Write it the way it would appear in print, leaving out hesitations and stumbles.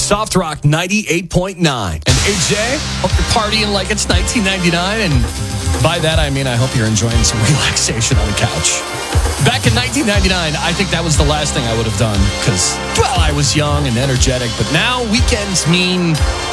Soft Rock 98.9. And AJ, hope you're partying like it's 1999. And by that, I mean, I hope you're enjoying some relaxation on the couch. Back in 1999, I think that was the last thing I would have done because, well, I was young and energetic. But now weekends mean